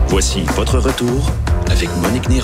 Voici votre retour avec Monique Néron.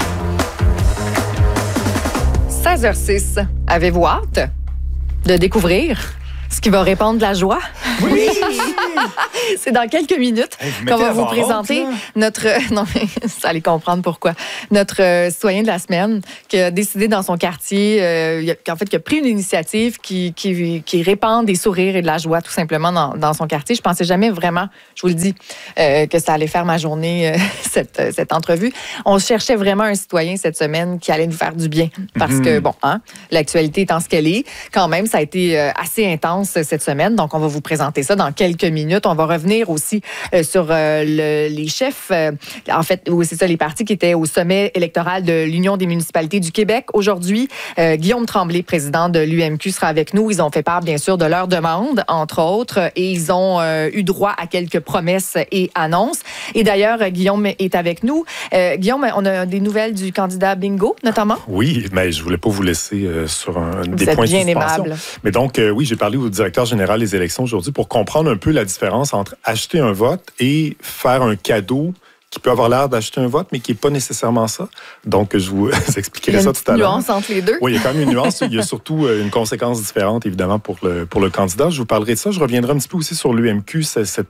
16h06. Avez-vous hâte de découvrir ce qui va répandre de la joie? Oui! C'est dans quelques minutes qu'on va vous présenter notre... Non, mais vous allez comprendre pourquoi. Notre citoyen de la semaine qui a décidé dans son quartier, qui a pris une initiative qui répand des sourires et de la joie tout simplement dans son quartier. Je pensais jamais vraiment, je vous le dis, que ça allait faire ma journée, cette entrevue. On cherchait vraiment un citoyen cette semaine qui allait nous faire du bien. Parce que, bon, l'actualité étant ce qu'elle est, quand même, ça a été assez intense cette semaine. Donc, on va vous présenter ça dans quelques minutes. On va revenir aussi sur les chefs, en fait, c'est ça, les partis qui étaient au sommet électoral de l'Union des municipalités du Québec. Aujourd'hui, Guillaume Tremblay, président de l'UMQ, sera avec nous. Ils ont fait part, bien sûr, de leurs demandes, entre autres, et ils ont eu droit à quelques promesses et annonces. Et d'ailleurs, Guillaume est avec nous. Guillaume, on a des nouvelles du candidat Bingo, notamment? Oui, mais je voulais pas vous laisser sur des points de bien suspension. aimable. Mais donc, oui, j'ai parlé au directeur général des élections aujourd'hui pour comprendre un peu la différence entre acheter un vote et faire un cadeau qui peut avoir l'air d'acheter un vote, mais qui n'est pas nécessairement ça. Donc, je vous expliquerai ça tout à l'heure. Il y a une nuance entre les deux. Oui, il y a quand même une nuance. Il y a surtout une conséquence différente, évidemment, pour le candidat. Je vous parlerai de ça. Je reviendrai un petit peu aussi sur l'UMQ.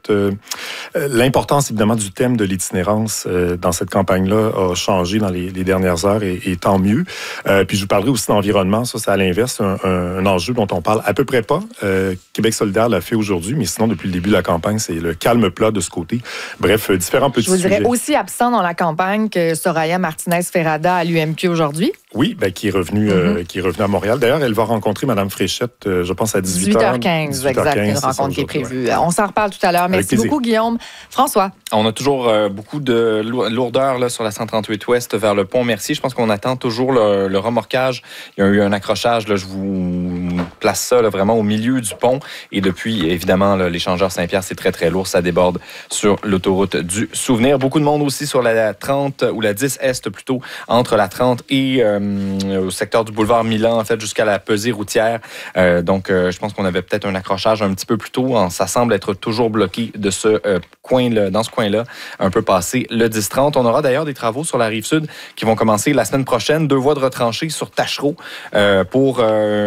L'importance, évidemment, du thème de l'itinérance dans cette campagne-là a changé dans les dernières heures et tant mieux. Puis, je vous parlerai aussi d'environnement. Ça, c'est à l'inverse, un enjeu dont on parle à peu près pas. Québec solidaire l'a fait aujourd'hui, mais sinon, depuis le début de la campagne, c'est le calme plat de ce côté. Bref, différents petits sujets. Aussi absent dans la campagne que Soraya Martinez-Ferrada à l'UMQ aujourd'hui. Oui, qui est revenue à Montréal. D'ailleurs, elle va rencontrer Mme Fréchette, je pense, à 18h15. Exact, une rencontre qui est prévue. Ouais. On s'en reparle tout à l'heure. Merci beaucoup, Guillaume. François. On a toujours beaucoup de lourdeur là, sur la 138 Ouest vers le pont Mercier. Je pense qu'on attend toujours le remorquage. Il y a eu un accrochage. Là, je vous place ça là, vraiment au milieu du pont. Et depuis, évidemment, l'échangeur Saint-Pierre, c'est très, très lourd. Ça déborde sur l'autoroute du Souvenir. Beaucoup de monde aussi sur la 30 ou la 10 Est plutôt, entre la 30 et au secteur du boulevard Milan, en fait, jusqu'à la pesée routière. Donc, je pense qu'on avait peut-être un accrochage un petit peu plus tôt. Ça semble être toujours bloqué de ce coin-là, dans ce coin-là, un peu passé le 10-30. On aura d'ailleurs des travaux sur la Rive-Sud qui vont commencer la semaine prochaine. 2 voies de retranchée sur Tachereau pour,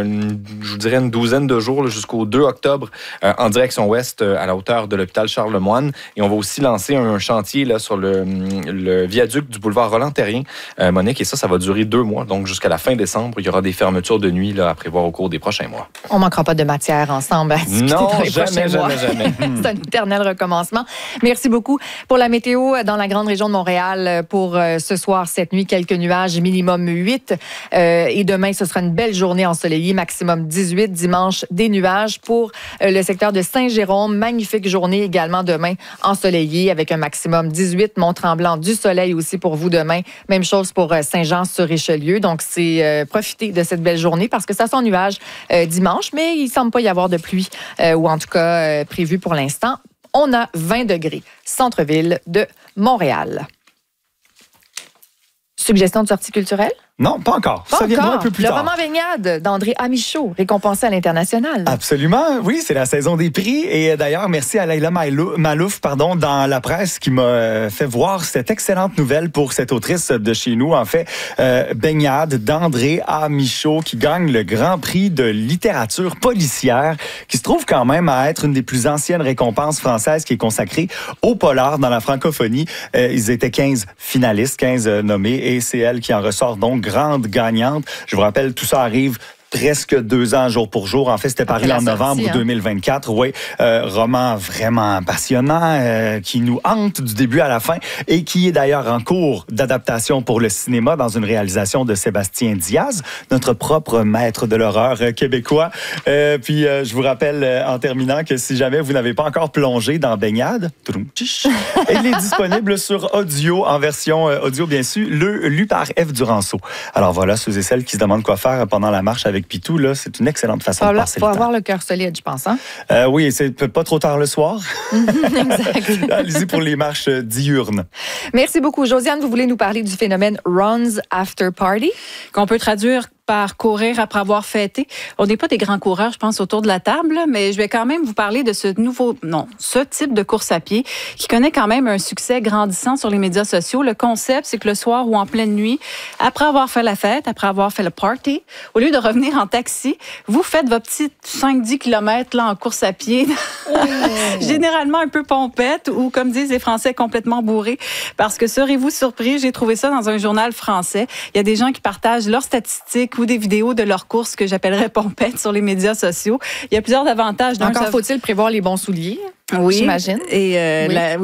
je vous dirais, une douzaine de jours là, jusqu'au 2 octobre en direction ouest à la hauteur de l'hôpital Charlemagne. Et on va aussi lancer un chantier là, sur le viaduc du boulevard Roland-Terrien, Monique, et ça va durer 2 mois. Donc, jusqu'à la fin décembre, il y aura des fermetures de nuit là, à prévoir au cours des prochains mois. On ne manquera pas de matière ensemble à discuter non, dans les prochains mois. Jamais. C'est un éternel recommencement. Merci beaucoup. Pour la météo dans la grande région de Montréal, pour ce soir, cette nuit, quelques nuages, minimum 8. Et demain, ce sera une belle journée ensoleillée, maximum 18. Dimanche, des nuages. Pour le secteur de Saint-Jérôme, magnifique journée également demain, ensoleillée avec un maximum 18. Mont-Tremblant, du soleil aussi pour vous demain. Même chose pour Saint-Jean-sur-Richelieu. Donc, c'est profiter de cette belle journée parce que ça sent nuage dimanche, mais il ne semble pas y avoir de pluie ou en tout cas prévu pour l'instant. On a 20 degrés, centre-ville de Montréal. Suggestion de sortie culturelle? Non, pas encore. Pas ça viendra encore. un peu plus le tard. roman Baignade d'André Amichaud, récompensé à l'international. Absolument, oui, c'est la saison des prix. Et d'ailleurs, merci à Laila Malouf, dans la presse, qui m'a fait voir cette excellente nouvelle pour cette autrice de chez nous. En fait, Baignade d'André Amichaud, qui gagne le Grand Prix de littérature policière, qui se trouve quand même à être une des plus anciennes récompenses françaises qui est consacrée au polar dans la francophonie. Ils étaient 15 finalistes, 15 nommés, et c'est elle qui en ressort donc grande gagnante. Je vous rappelle, tout ça arrive presque 2 ans jour pour jour. En fait, c'était paru en novembre 2024. Oui, roman vraiment passionnant qui nous hante du début à la fin et qui est d'ailleurs en cours d'adaptation pour le cinéma dans une réalisation de Sébastien Diaz, notre propre maître de l'horreur québécois. Puis, je vous rappelle en terminant que si jamais vous n'avez pas encore plongé dans Baignade, il est disponible sur audio, en version audio bien sûr, lu par F. Duranceau. Alors voilà, ceux et celles qui se demandent quoi faire pendant la marche avec Pitou, là, c'est une excellente façon de passer le temps. Faut avoir le cœur solide, je pense. Hein? Oui, c'est pas trop tard le soir. Exact. Allez-y pour les marches diurnes. Merci beaucoup. Josiane, vous voulez nous parler du phénomène Runs After Party? Qu'on peut traduire par courir après avoir fêté. On n'est pas des grands coureurs, je pense, autour de la table, mais je vais quand même vous parler de ce type de course à pied qui connaît quand même un succès grandissant sur les médias sociaux. Le concept, c'est que le soir ou en pleine nuit, après avoir fait la fête, après avoir fait le party, au lieu de revenir en taxi, vous faites vos petits 5-10 km là, en course à pied, généralement un peu pompette ou, comme disent les Français, complètement bourrés. Parce que serez-vous surpris, j'ai trouvé ça dans un journal français. Il y a des gens qui partagent leurs statistiques ou des vidéos de leurs courses que j'appellerais pompettes sur les médias sociaux. Il y a plusieurs avantages. Encore faut-il prévoir les bons souliers, oui, j'imagine. Et